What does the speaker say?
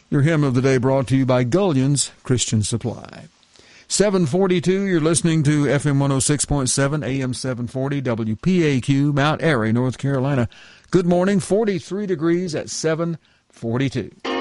Your hymn of the day brought to you by Gullion's Christian Supply. 742, you're listening to FM 106.7, AM 740, WPAQ, Mount Airy, North Carolina. Good morning, 43 degrees at 742.